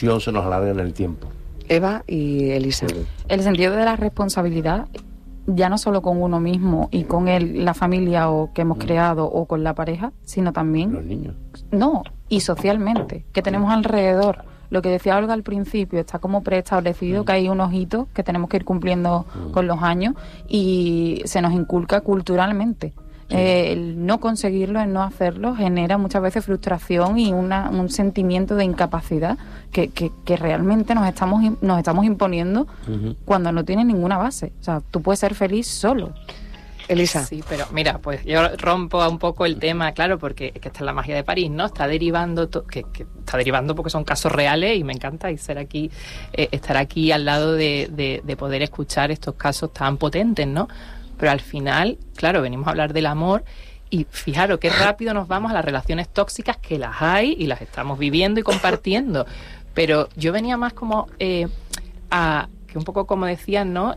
se nos alarga en el tiempo. Eva y Elisa. El sentido de la responsabilidad, ya no solo con uno mismo y con la familia que hemos creado o con la pareja, sino también... Los niños. No, y socialmente, que tenemos alrededor. Lo que decía Olga al principio, está como preestablecido que hay unos hitos que tenemos que ir cumpliendo con los años y se nos inculca culturalmente. El no conseguirlo, el no hacerlo, genera muchas veces frustración y un sentimiento de incapacidad que realmente nos estamos imponiendo cuando no tiene ninguna base. O sea, tú puedes ser feliz solo. Elisa. Sí, pero mira, pues yo rompo un poco el tema, claro, porque es que esta es la magia de París, ¿no? Está derivando, que está derivando porque son casos reales y me encanta estar aquí al lado de poder escuchar estos casos tan potentes, ¿no? Pero al final, claro, venimos a hablar del amor y fijaros qué rápido nos vamos a las relaciones tóxicas, que las hay y las estamos viviendo y compartiendo. Pero yo venía más como que un poco como decían, ¿no?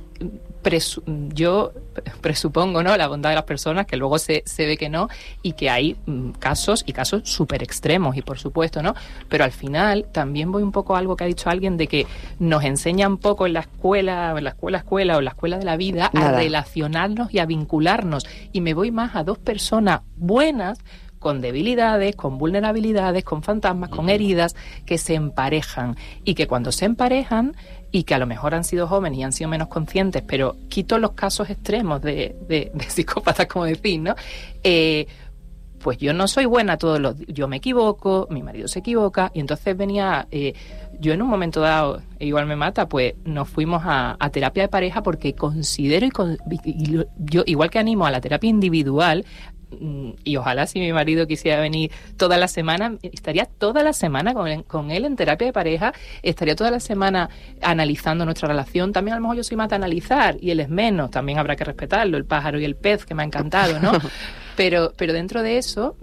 Yo presupongo, ¿no?, la bondad de las personas, que luego se ve que no, y que hay casos súper extremos, y por supuesto, ¿no? Pero al final también voy un poco a algo que ha dicho alguien de que nos enseñan poco en la escuela o en la escuela de la vida a relacionarnos y a vincularnos, y me voy más a dos personas buenas con debilidades, con vulnerabilidades, con fantasmas, con heridas, que se emparejan, y que cuando se emparejan, y que a lo mejor han sido jóvenes y han sido menos conscientes, pero quito los casos extremos de psicópatas, como decís, ¿no? Pues yo no soy buena yo me equivoco, mi marido se equivoca, y entonces venía, yo en un momento dado, igual me mata, pues nos fuimos a terapia de pareja, porque considero, yo igual que animo a la terapia individual, y ojalá si mi marido quisiera venir toda la semana, estaría toda la semana con él en terapia de pareja, estaría toda la semana analizando nuestra relación. También a lo mejor yo soy más de analizar y él es menos, también habrá que respetarlo, el pájaro y el pez, que me ha encantado, ¿no? Pero dentro de eso,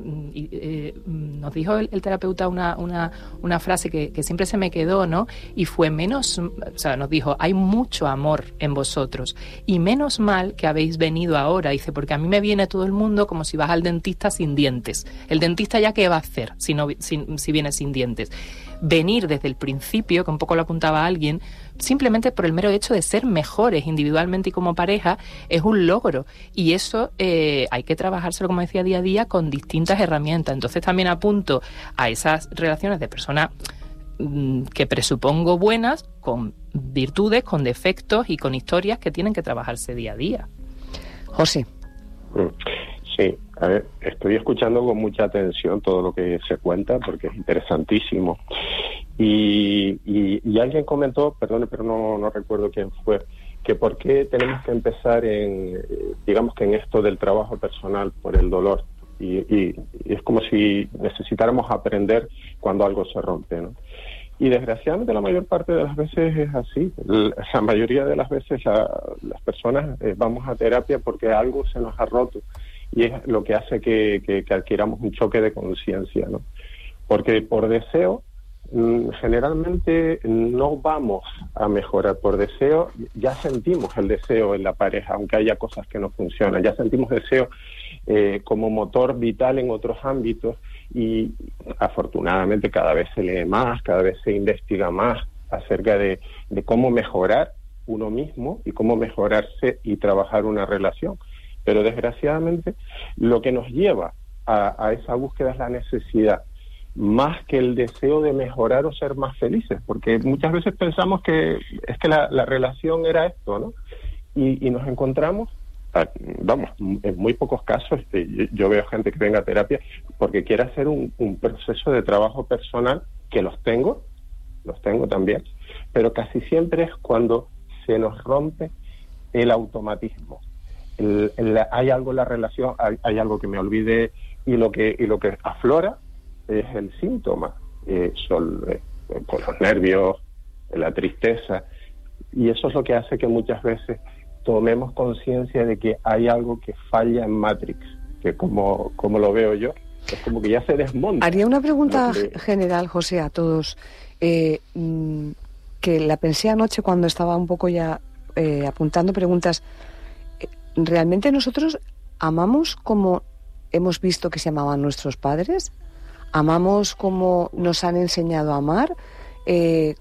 nos dijo el terapeuta una frase que siempre se me quedó, ¿no? Y fue nos dijo, hay mucho amor en vosotros, y menos mal que habéis venido ahora. Dice, porque a mí me viene todo el mundo como si vas al dentista sin dientes. El dentista ya qué va a hacer si viene sin dientes. Venir desde el principio, que un poco lo apuntaba alguien, simplemente por el mero hecho de ser mejores individualmente y como pareja, es un logro. Y eso hay que trabajárselo, como decía, día a día, con distintas herramientas. Entonces también apunto a esas relaciones de personas que presupongo buenas, con virtudes, con defectos y con historias que tienen que trabajarse día a día. José. Sí, a ver, estoy escuchando con mucha atención todo lo que se cuenta, porque es interesantísimo. Y alguien comentó, perdone, pero no recuerdo quién fue, que por qué tenemos que empezar digamos que en esto del trabajo personal por el dolor. Y es como si necesitáramos aprender cuando algo se rompe, ¿no? Y desgraciadamente la mayor parte de las veces es así. La mayoría de las veces las personas vamos a terapia porque algo se nos ha roto, y es lo que hace que adquiramos un choque de conciencia, ¿no? Porque por deseo, generalmente no vamos a mejorar. Por deseo, ya sentimos el deseo en la pareja, aunque haya cosas que no funcionan. Ya sentimos deseo como motor vital en otros ámbitos, y afortunadamente cada vez se lee más, cada vez se investiga más acerca de cómo mejorar uno mismo y cómo mejorarse y trabajar una relación. Pero desgraciadamente lo que nos lleva a esa búsqueda es la necesidad, más que el deseo de mejorar o ser más felices, porque muchas veces pensamos que es que la relación era esto, ¿no? Y nos encontramos, en muy pocos casos, yo veo gente que venga a terapia porque quiere hacer un proceso de trabajo personal, que los tengo también, pero casi siempre es cuando se nos rompe el automatismo. Hay algo en la relación, hay algo que me olvidé, y lo que aflora es el síntoma, con los nervios, la tristeza, y eso es lo que hace que muchas veces tomemos conciencia de que hay algo que falla en Matrix, que como lo veo yo, es como que ya se desmonta. Haría una pregunta general, José, a todos, que la pensé anoche cuando estaba un poco ya apuntando preguntas. ¿Realmente nosotros amamos como hemos visto que se amaban nuestros padres? ¿Amamos como nos han enseñado a amar?